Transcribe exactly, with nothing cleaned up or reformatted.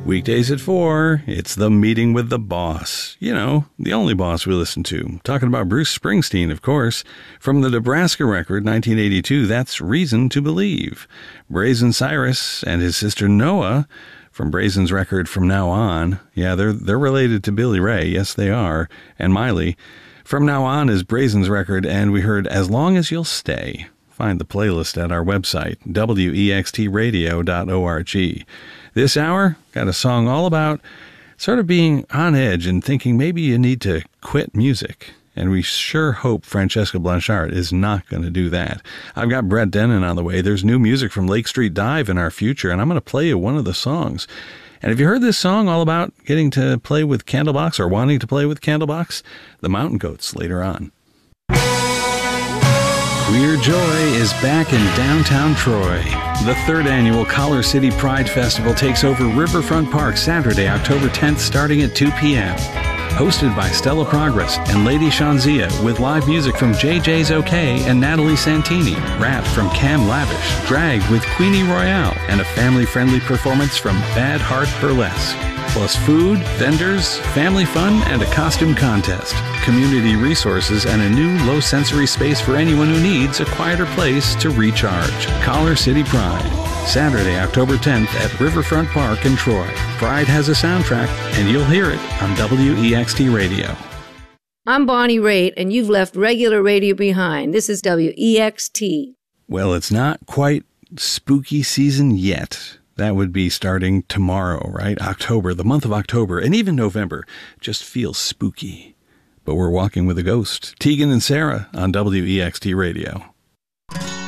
Weekdays at four, it's The Meeting with the Boss. You know, the only boss we listen to. Talking about Bruce Springsteen, of course. From the Nebraska record, nineteen eighty-two, that's Reason to Believe. Brazen Cyrus and his sister Noah from Brazen's record From Now On. Yeah, they're they're related to Billy Ray. Yes, they are. And Miley. From Now On is Brazen's record, and we heard As Long as You'll Stay. Find the playlist at our website, W E X T radio dot org. This hour, got a song all about sort of being on edge and thinking maybe you need to quit music. And we sure hope Francesca Blanchard is not going to do that. I've got Brett Dennen on the way. There's new music from Lake Street Dive in our future, and I'm going to play you one of the songs. And have you heard this song all about getting to play with Candlebox or wanting to play with Candlebox? The Mountain Goats later on. Queer Joy is back in downtown Troy. The third annual Collar City Pride Festival takes over Riverfront Park Saturday, October tenth, starting at two p.m. Hosted by Stella Progress and Lady Shanzia, with live music from J J's OK and Natalie Santini, rap from Cam Lavish, drag with Queenie Royale, and a family-friendly performance from Bad Heart Burlesque. Plus food, vendors, family fun, and a costume contest. Community resources and a new low-sensory space for anyone who needs a quieter place to recharge. Collar City Pride. Saturday, October tenth at Riverfront Park in Troy. Pride has a soundtrack, and you'll hear it on W E X T Radio. I'm Bonnie Raitt, and you've left regular radio behind. This is W E X T. Well, it's not quite spooky season yet. That would be starting tomorrow, right? October, the month of October, and even November just feels spooky. But we're walking with a ghost. Tegan and Sarah on W E X T Radio.